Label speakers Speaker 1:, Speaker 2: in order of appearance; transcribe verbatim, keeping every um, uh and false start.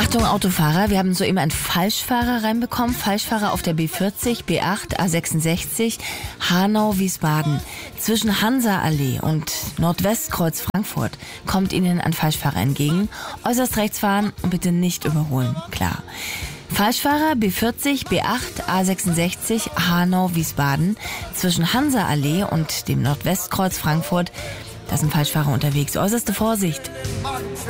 Speaker 1: Achtung Autofahrer, wir haben soeben einen Falschfahrer reinbekommen. Falschfahrer auf der B vierzig, B acht, A sechsundsechzig, Hanau-Wiesbaden. Zwischen Hansa-Allee und Nordwestkreuz Frankfurt kommt Ihnen ein Falschfahrer entgegen. Äußerst rechts fahren und bitte nicht überholen, klar. Falschfahrer B vierzig, B acht, A sechsundsechzig, Hanau-Wiesbaden. Zwischen Hansa-Allee und dem Nordwestkreuz Frankfurt. Da sind Falschfahrer unterwegs. Äußerste Vorsicht.